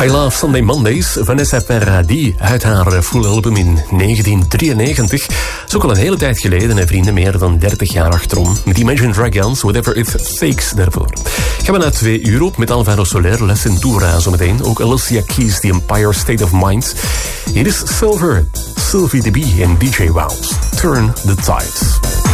I Love Sunday Mondays. Vanessa Paradis uit haar full album in 1993. Dat is ook al een hele tijd geleden, hè, vrienden. Meer dan 30 jaar achterom. Met Imagine Dragons, Whatever It Takes daarvoor. Gaan we naar 2 uur op met Alvaro Soler, La Cintura zometeen. Ook Alicia Keys, The Empire State of Mind. Hier is Silver, Sylvie de Bie en DJ Wows. Turn the Tides.